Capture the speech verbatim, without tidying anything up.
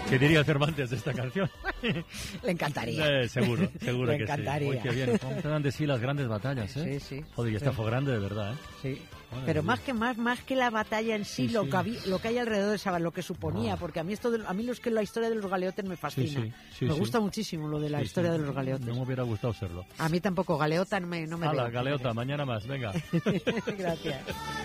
¿Qué diría Cervantes de esta canción? Le encantaría. Eh, seguro, seguro Le que encantaría. sí. Uy, qué bien. ¿Cómo te dan de sí las grandes batallas, eh? Sí, sí. Joder, y esta Sí. fue grande de verdad, ¿eh? Sí. Madre Pero mía. más que más más que la batalla en sí, Sí, lo sí. que había- lo que hay alrededor de esa, lo que suponía, Ah. porque a mí esto de- a mí lo es que la historia de los galeotes me fascina. Sí, sí, sí, me sí. gusta muchísimo lo de la Sí, historia sí. de los galeotes. No me hubiera gustado serlo. A mí tampoco, galeota no me no me Hala, veo. galeota, mañana más, venga. Gracias.